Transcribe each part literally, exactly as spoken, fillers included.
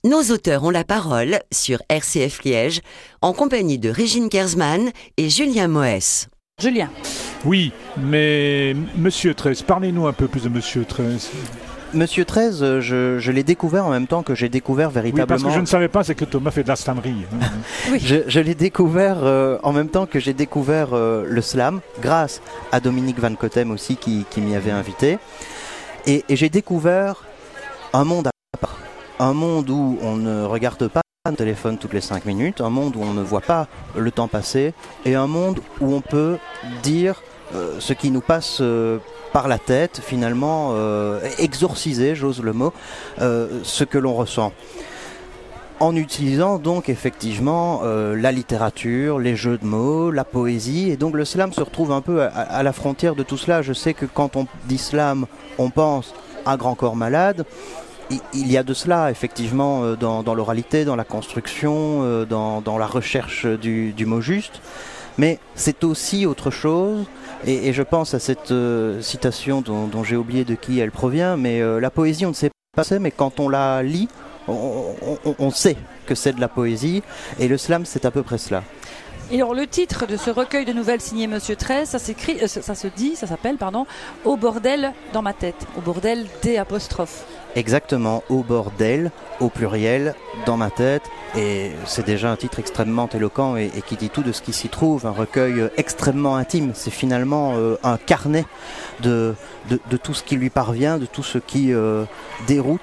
Nos auteurs ont la parole sur R C F Liège en compagnie de Régine Kersman et Julien Moès. Julien. Oui, mais Monsieur treize, parlez-nous un peu plus de Monsieur treize. Monsieur treize, je, je l'ai découvert en même temps que j'ai découvert véritablement... Oui, parce que je ne savais pas, c'est que Thomas fait de la slamerie. Oui. Je, je l'ai découvert euh, en même temps que j'ai découvert euh, le slam, grâce à Dominique Van Cotem aussi, qui, qui m'y avait invité. Et, et j'ai découvert un monde à part. Un monde où on ne regarde pas le téléphone toutes les cinq minutes, un monde où on ne voit pas le temps passer, et un monde où on peut dire euh, ce qui nous passe euh, par la tête, finalement, euh, exorciser, j'ose le mot, euh, ce que l'on ressent. En utilisant donc effectivement euh, la littérature, les jeux de mots, la poésie, et donc le slam se retrouve un peu à, à la frontière de tout cela. Je sais que quand on dit slam, on pense à Grand Corps Malade. Il y a de cela, effectivement, dans, dans l'oralité, dans la construction, dans, dans la recherche du, du mot juste. Mais c'est aussi autre chose, et, et je pense à cette euh, citation dont, dont j'ai oublié de qui elle provient, mais euh, la poésie, on ne sait pas c'est, mais quand on la lit, on, on, on sait que c'est de la poésie, et le slam, c'est à peu près cela. Et alors le titre de ce recueil de nouvelles signé Monsieur treize, ça s'écrit, euh, ça se dit, ça s'appelle, pardon, Au bordel dans ma tête, au bordel D apostrophe. Exactement, au bordel, au pluriel, dans ma tête, et c'est déjà un titre extrêmement éloquent et, et qui dit tout de ce qui s'y trouve, un recueil euh, extrêmement intime, c'est finalement euh, un carnet de, de, de tout ce qui lui parvient, de tout ce qui euh, déroute.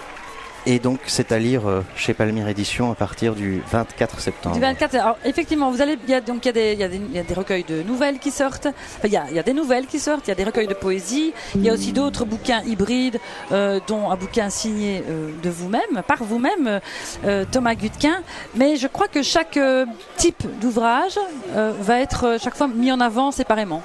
Et donc, c'est à lire euh, chez Palmyre Éditions à partir du vingt-quatre septembre. Du vingt-quatre, alors effectivement, vous allez, il y a donc il y a des, il y a des, il y a des recueils de nouvelles qui sortent. Enfin, il y a, il y a des nouvelles qui sortent. Il y a des recueils de poésie. Il y a aussi d'autres bouquins hybrides, euh, dont un bouquin signé euh, de vous-même, par vous-même, euh, Thomas Gutquin. Mais je crois que chaque euh, type d'ouvrage euh, va être euh, chaque fois mis en avant séparément.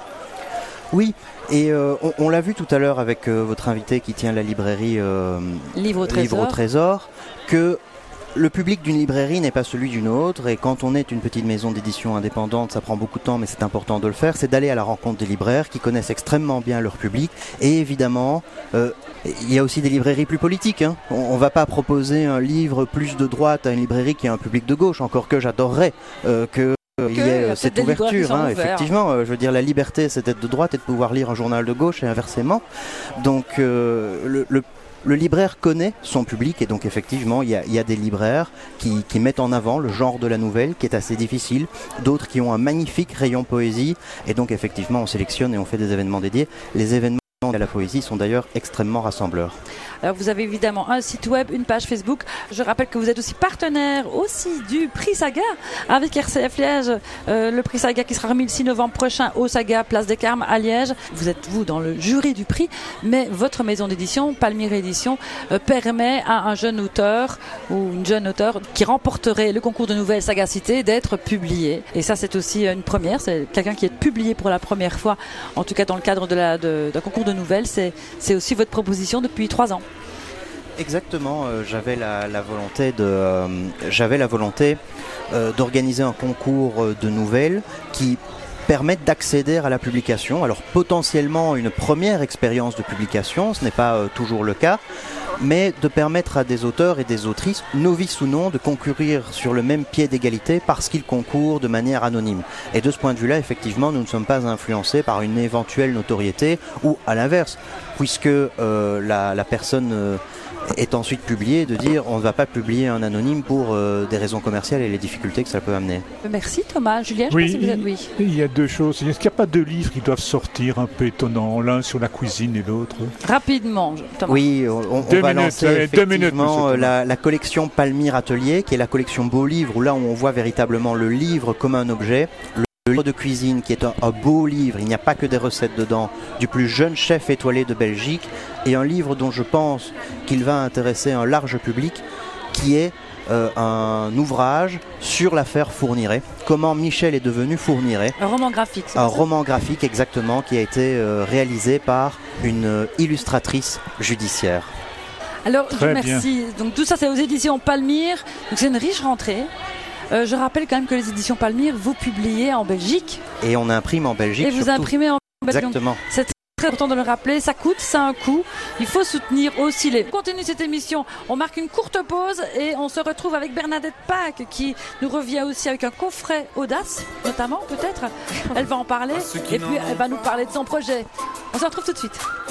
Oui, et euh, on, on l'a vu tout à l'heure avec euh, votre invité qui tient la librairie euh, Livre au Trésor, Livre au Trésor, que le public d'une librairie n'est pas celui d'une autre, et quand on est une petite maison d'édition indépendante, ça prend beaucoup de temps, mais c'est important de le faire, c'est d'aller à la rencontre des libraires qui connaissent extrêmement bien leur public, et évidemment, euh, il y a aussi des librairies plus politiques, hein. On ne va pas proposer un livre plus de droite à une librairie qui a un public de gauche, encore que j'adorerais euh, que il y a cette ouverture, hein, effectivement, euh, je veux dire, la liberté c'est d'être de droite et de pouvoir lire un journal de gauche et inversement. Donc euh, le, le, le libraire connaît son public, et donc effectivement il y a, il y a des libraires qui, qui mettent en avant le genre de la nouvelle qui est assez difficile, d'autres qui ont un magnifique rayon poésie, et donc effectivement on sélectionne et on fait des événements dédiés. Les événements à la poésie sont d'ailleurs extrêmement rassembleurs. Alors vous avez évidemment un site web, une page Facebook. Je rappelle que vous êtes aussi partenaire aussi du prix Saga avec R C F Liège. Euh, le prix Saga qui sera remis le six novembre prochain au Saga, place des Carmes à Liège. Vous êtes vous dans le jury du prix, mais votre maison d'édition, Palmyre Éditions, euh, permet à un jeune auteur ou une jeune auteure qui remporterait le concours de nouvelles Sagacité d'être publié. Et ça c'est aussi une première, c'est quelqu'un qui est publié pour la première fois, en tout cas dans le cadre de la, de, d'un concours de nouvelles. C'est, c'est aussi votre proposition depuis trois ans. Exactement, euh, j'avais la, la volonté de, euh, j'avais la volonté euh, d'organiser un concours de nouvelles qui permettent d'accéder à la publication. Alors potentiellement une première expérience de publication, ce n'est pas euh, toujours le cas, mais de permettre à des auteurs et des autrices, novices ou non, de concourir sur le même pied d'égalité parce qu'ils concourent de manière anonyme. Et de ce point de vue-là, effectivement, nous ne sommes pas influencés par une éventuelle notoriété, ou à l'inverse, puisque euh, la, la personne euh, est ensuite publiée, de dire on ne va pas publier un anonyme pour euh, des raisons commerciales et les difficultés que ça peut amener. Merci Thomas. Julien, je oui, pense que vous êtes... oui. Il y a deux choses. Est-ce qu'il n'y a pas deux livres qui doivent sortir un peu étonnants, l'un sur la cuisine et l'autre? Rapidement, Thomas. Oui, on, on deux va minutes, lancer allez, effectivement minutes, la, la collection Palmyre Atelier, qui est la collection Beaux Livres, où là où on voit véritablement le livre comme un objet. Le livre de cuisine qui est un, un beau livre, il n'y a pas que des recettes dedans, du plus jeune chef étoilé de Belgique, et un livre dont je pense qu'il va intéresser un large public, qui est euh, un ouvrage sur l'affaire Fourniret, comment Michel est devenu Fourniret. Un roman graphique. Un roman graphique exactement, qui a été euh, réalisé par une euh, illustratrice judiciaire. Alors, Très merci. bien. Donc tout ça c'est aux éditions Palmyre, donc c'est une riche rentrée. Euh, je rappelle quand même que les éditions Palmyre, vous publiez en Belgique. Et on imprime en Belgique. Et vous surtout. imprimez en Belgique. Exactement. C'est Très important de le rappeler, ça coûte, ça a un coût. Il faut soutenir aussi les... On continue cette émission, on marque une courte pause et on se retrouve avec Bernadette Pâques qui nous revient aussi avec un coffret Audace, notamment peut-être. Elle va en parler et puis elle va nous parler de son projet. On se retrouve tout de suite.